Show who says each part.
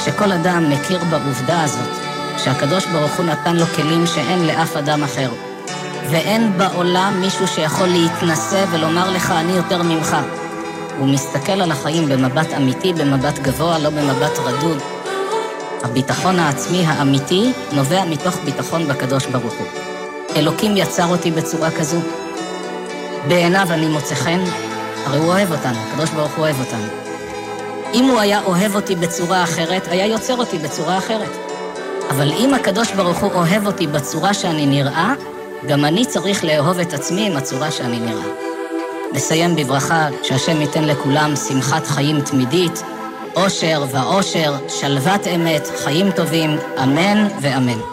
Speaker 1: כשכל אדם מכיר בעובדה הזאת, שהקדוש ברוך הוא נתן לו כלים שאין לאף אדם אחר, ואין בעולם מישהו שיכול להתנסה ולומר לך, אני יותר ממך. הוא מסתכל על החיים במבט אמיתי, במבט גבוה, לא במבט רדוד. הביטחון העצמי האמיתי נובע מתוך ביטחון בקדוש ברוך הוא. אלוקים יצר אותי בצורה כזו. בעיניו אני מוצא חן, הרי הוא אוהב אותנו, הקדוש ברוך הוא אוהב אותנו. אם הוא היה אוהב אותי בצורה אחרת, היה יוצר אותי בצורה אחרת. אבל אם הקדוש ברוך הוא אוהב אותי בצורה שאני נראה, גם אני צריך לאהוב את עצמי עם הצורה שאני נראה. נסיים בברכה שהשם ייתן לכולם שמחת חיים תמידית, אושר ואושר, שלוות אמת, חיים טובים, אמן ואמן.